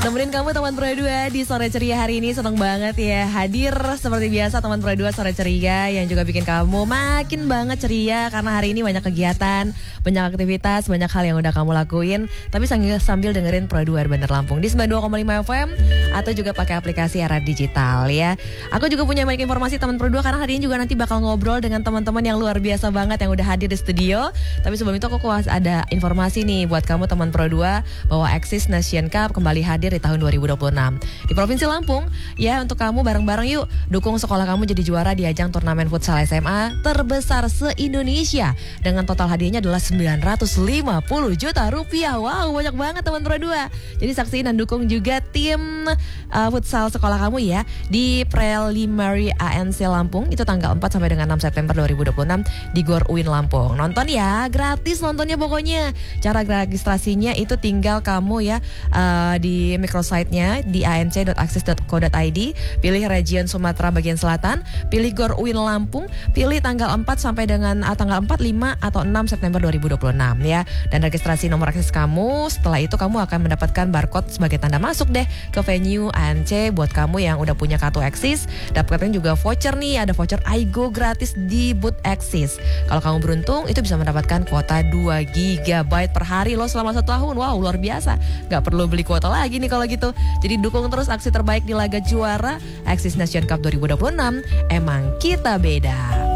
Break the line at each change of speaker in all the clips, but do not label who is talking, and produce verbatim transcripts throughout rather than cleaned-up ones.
Nemenin kamu teman Pro dua di Sore Ceria hari ini. Seneng banget ya hadir seperti biasa teman Pro dua Sore Ceria yang juga bikin kamu makin banget ceria. Karena hari ini banyak kegiatan, banyak aktivitas, banyak hal yang udah kamu lakuin. Tapi sambil, sambil dengerin Pro dua Bandar Lampung di sembilan puluh dua koma lima F M atau juga pakai aplikasi Era Digital ya. Aku juga punya banyak informasi teman Pro dua karena hari ini juga nanti bakal ngobrol dengan teman-teman yang luar biasa banget yang udah hadir di studio. Tapi sebelum itu aku ada informasi nih buat kamu teman Pro dua bahwa Axis Nation Cup kembali hadir di tahun dua ribu dua puluh enam di Provinsi Lampung ya. Untuk kamu bareng-bareng yuk dukung sekolah kamu jadi juara di ajang turnamen futsal S M A terbesar se-Indonesia dengan total hadiahnya adalah sembilan ratus lima puluh juta rupiah. Wow, banyak banget teman Pro dua. Jadi saksiin dan dukung juga tim uh, futsal sekolah kamu ya di Preliminary A N C Lampung itu tanggal empat sampai dengan enam September dua ribu dua puluh enam di Gor U I N Lampung. Nonton ya, gratis nontonnya pokoknya. Cara registrasinya itu tinggal kamu ya uh, di microsite-nya di a n c dot axis dot co dot i d, pilih region Sumatera bagian selatan, pilih Gor U I N Lampung, pilih tanggal empat sampai dengan uh, tanggal empat, lima atau enam September dua ribu dua puluh enam ya. Dan registrasi nomor akses kamu. Setelah itu kamu akan mendapatkan barcode sebagai tanda masuk deh ke venue A N C. Buat kamu yang udah punya kartu Axis, dapatkan juga voucher nih, ada voucher iGo gratis di booth Axis. Kalau kamu beruntung itu bisa mendapatkan kuota dua giga byte per hari loh selama satu tahun. Wow, luar biasa. Gak perlu beli kuota lagi nih kalau gitu. Jadi dukung terus aksi terbaik di laga juara Axis Nation Cup dua ribu dua puluh enam. Emang kita beda.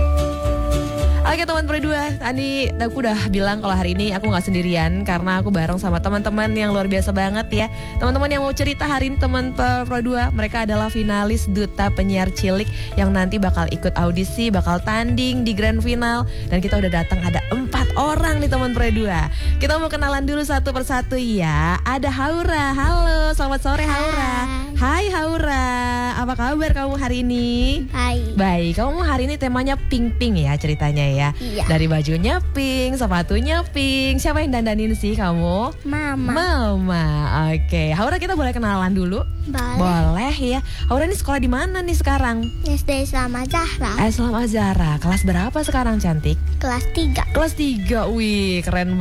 Oke teman Pro dua, tadi aku udah bilang kalau hari ini aku gak sendirian karena aku bareng sama teman-teman yang luar biasa banget ya. Teman-teman yang mau cerita hari ini teman Pro dua, mereka adalah finalis Duta Penyiar Cilik yang nanti bakal ikut audisi, bakal tanding di grand final. Dan kita udah datang ada empat orang nih teman Pro dua. Kita mau kenalan dulu satu persatu ya. Ada Haura, halo selamat sore Haura. Hai Haura, apa kabar kamu hari ini?
Hai.
Baik, kamu hari ini temanya pink-pink ya ceritanya ya.
Iya.
Dari bajunya pink, sepatunya pink. Siapa yang dandanin sih kamu?
Mama.
Mama. Oke, Haura kita boleh kenalan dulu?
Boleh.
Boleh ya. Haura ini sekolah di mana nih sekarang?
S D Islam Zahra.
Islam Azhara. Kelas berapa sekarang cantik?
Kelas tiga.
Kelas tiga. Wih, keren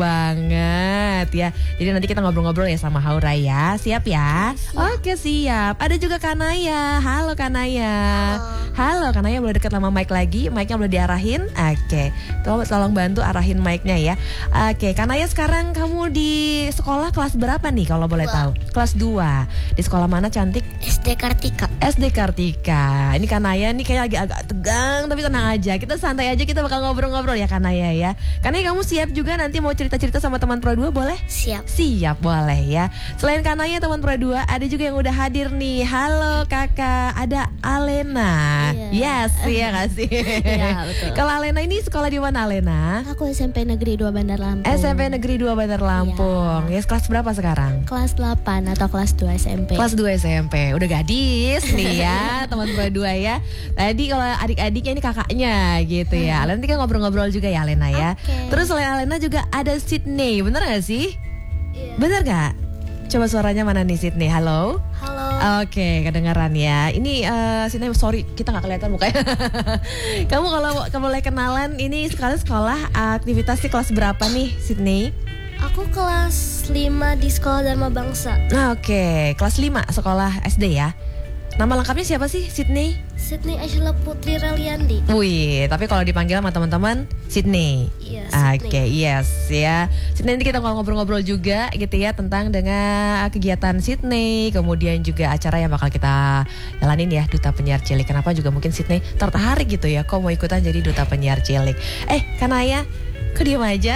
banget ya. Jadi nanti kita ngobrol-ngobrol ya sama Haura ya. Siap ya?
Siap.
Oke, siap. Ada juga Kanaya. Halo Kanaya. Halo, Halo Kanaya, boleh dekat sama mic lagi. Mic-nya boleh diarahin. Oke. Tolong, tolong bantu arahin mic-nya ya. Oke, Kanaya sekarang kamu di sekolah kelas berapa nih kalau boleh
Dua.
tahu? Kelas dua. Di sekolah mana cantik?
S D Kartika.
S D Kartika. Ini Kanaya nih kayak agak-agak tegang tapi tenang aja. Kita santai aja, kita bakal ngobrol-ngobrol ya Kanaya ya. Kanaya kamu siap juga nanti mau cerita-cerita sama teman Pro dua boleh?
Siap.
Siap, boleh ya. Selain Kanaya teman Pro dua ada juga yang udah hadir nih. Halo Kakak, ada Alena.
Iya.
Yes, iya gak sih?
Iya, betul.
Kalau Alena ini sekolah di mana Alena?
Aku S M P Negeri dua Bandar Lampung.
S M P Negeri dua Bandar Lampung. Ya, yes, kelas berapa sekarang?
Kelas delapan atau kelas dua S M P.
Kelas dua S M P. Udah gadis nih ya, teman Pro dua ya. Tadi kalau adik-adiknya ini kakaknya gitu ya. Alena nanti kan ngobrol-ngobrol juga ya Alena ya.
Oke.
Terus selain Alena juga ada Sydney. Bener gak sih?
Iya.
Bener gak? Coba suaranya mana nih Sydney? Halo?
Halo.
Oke, kedengaran ya. Ini uh, Sydney, sorry kita gak kelihatan mukanya. Kamu kalau kamu boleh kenalan, ini sekarang sekolah aktivitasnya kelas berapa nih Sydney?
Aku kelas lima di Sekolah Dharma Bangsa.
Nah, oke, kelas lima sekolah S D ya. Nama lengkapnya siapa sih Sydney?
Sydney Aisyla Putri Reliandi.
Wih, tapi kalau dipanggil sama teman-teman Sydney.
Iya,
Oke,
Sydney.
yes ya. Sydney, nanti kita ngobrol-ngobrol juga gitu ya tentang dengan kegiatan Sydney, kemudian juga acara yang bakal kita jalanin ya, Duta Penyiar Cilik. Kenapa juga mungkin Sydney tertarik gitu ya, kok mau ikutan jadi Duta Penyiar Cilik. Eh, Kanaya, kok diem aja?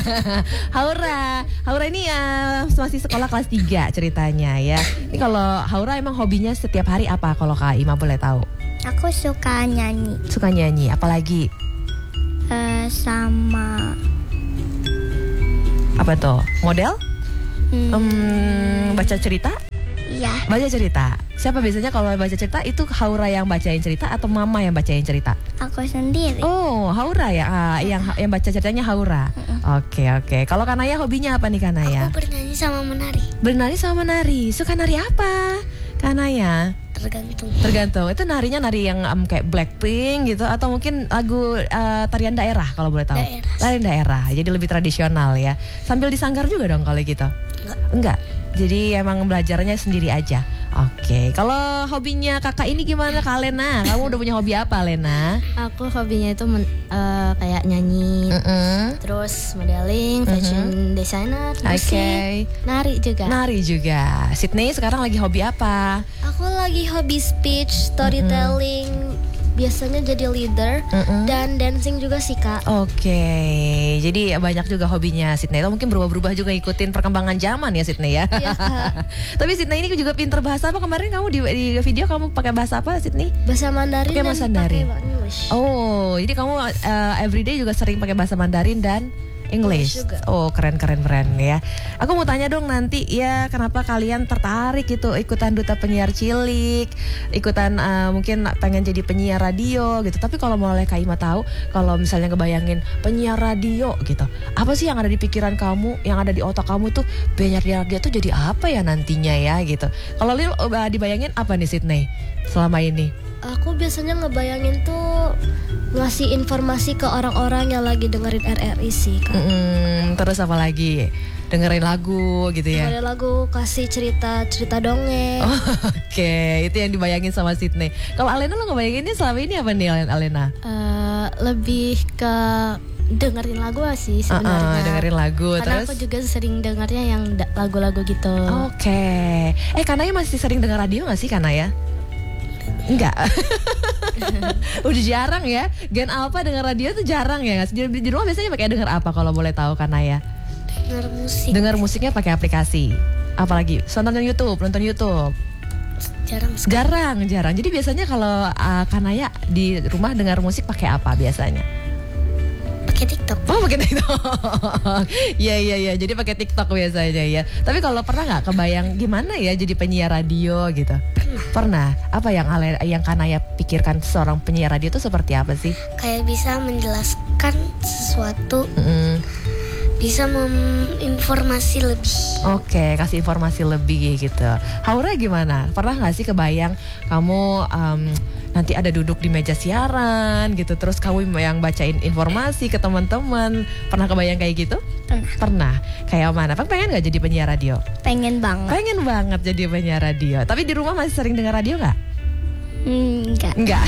Haura, Haura ini uh, masih sekolah kelas tiga ceritanya ya. Ini kalau Haura emang hobinya setiap hari apa kalau Kak Ima boleh tahu?
Aku suka nyanyi.
Suka nyanyi, apalagi?
Eh, sama
Apa tuh? Model?
hmm,
Hmm, baca cerita?
Iya.
Baca cerita. Siapa biasanya kalau baca cerita itu Haura yang bacain cerita atau Mama yang bacain cerita?
Aku sendiri.
Oh, Haura ya, ah, yang yang baca ceritanya Haura. Oke oke. Kalau Kanaya hobinya apa nih Kanaya?
Aku bernyanyi sama menari.
Bernari sama menari. Suka nari apa? Kanaya?
Tergantung.
Tergantung. Itu narinya nari yang um, kayak Blackpink gitu atau mungkin lagu uh, tarian daerah kalau boleh tahu.
Daerah.
Tarian daerah. Jadi lebih tradisional ya. Sambil disanggar juga dong kalau gitu.
Enggak.
Enggak. Jadi emang belajarnya sendiri aja. Oke, kalau hobinya kakak ini gimana Kak Lena? Kamu udah punya hobi apa Lena?
Aku hobinya itu men, uh, kayak nyanyi,
Mm-mm.
terus modeling, fashion designer, musik,
Oke.
nari juga.
Nari juga. Sydney sekarang lagi hobi apa?
Aku lagi hobi speech, storytelling, biasanya jadi leader,
Mm-mm.
dan dancing juga sih Kak.
Oke, jadi banyak juga hobinya Sydney. Itu mungkin berubah-berubah juga ikutin perkembangan zaman ya Sydney ya.
Iya, Kak.
Tapi Sydney ini juga pinter bahasa apa? Kemarin kamu di, di video kamu pakai bahasa apa Sydney?
Bahasa Mandarin
Pakai
dan
bahasa Mandarin.
pakai English.
Oh, jadi kamu uh, everyday juga sering pakai bahasa Mandarin dan English.
English juga.
Oh, keren keren keren ya. Aku mau tanya dong nanti ya, kenapa kalian tertarik gitu ikutan duta penyiar cilik, ikutan uh, mungkin pengen jadi penyiar radio gitu. Tapi kalau boleh Kak Ima tahu, kalau misalnya ngebayangin penyiar radio gitu, apa sih yang ada di pikiran kamu, yang ada di otak kamu tuh penyiar radio tuh jadi apa ya nantinya ya gitu. Kalau Lil uh, dibayangin apa nih Sydney selama ini?
Aku biasanya ngebayangin tuh ngasih informasi ke orang-orang yang lagi dengerin R R I sih Kak.
Mm-mm, terus apa lagi? Dengerin lagu gitu ya?
Dengerin lagu, kasih cerita-cerita dongeng.
Oh, Oke, itu yang dibayangin sama Sydney. Kalau Alena lo ngebayanginnya selama ini apa nih Alena?
Uh, lebih ke dengerin lagu sih sebenarnya.
Uh-uh, dengerin lagu.
Karena
Terus?
aku juga sering dengarnya yang da- lagu-lagu gitu.
Oke. Eh Kanaya masih sering denger radio gak sih Kanaya? Enggak. Udah jarang ya. Gen Alpha denger radio tuh jarang ya. Di, di rumah biasanya pakai denger apa kalau boleh tahu Kanaya?
Denger musik.
Dengar musiknya pakai aplikasi. Apalagi nonton YouTube, nonton YouTube.
Jarang sekali.
Jarang, jarang. Jadi biasanya kalau uh, Kanaya di rumah dengar musik pakai apa biasanya?
Pakai TikTok.
Oh, pakai TikTok. Iya, iya, iya. Jadi pakai TikTok biasanya ya. Tapi kalau pernah nggak kebayang gimana ya jadi penyiar radio gitu? Pernah. Apa yang Ale, yang Kanaya pikirkan seorang penyiar radio itu seperti apa sih?
Kayak bisa menjelaskan sesuatu,
Mm-mm.
bisa menginformasi lebih.
Oke, kasih informasi lebih gitu. Haura gimana? Pernah nggak sih kebayang kamu um, nanti ada duduk di meja siaran gitu, terus kamu yang bacain informasi ke teman-teman? Pernah kebayang kayak gitu?
Pernah.
Pernah. Kayak mana? Pengen nggak jadi penyiar radio?
Pengen banget.
Pengen banget jadi penyiar radio. Tapi di rumah masih sering dengar radio nggak?
Enggak.
Enggak.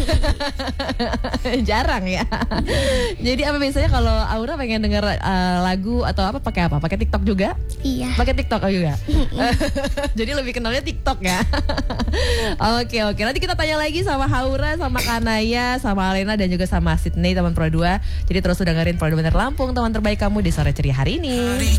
Jarang ya. Jadi apa biasanya kalau Aura pengen denger uh, lagu atau apa pakai apa? Pakai TikTok juga?
Iya.
Pakai TikTok juga. Jadi lebih kenalnya TikTok ya. Oke oke. Nanti kita tanya lagi sama Haura, sama Kanaya, sama Alena dan juga sama Sydney teman Pro dua. Jadi terus dengerin Pro dua Bener Lampung, teman terbaik kamu di sore ceria hari ini.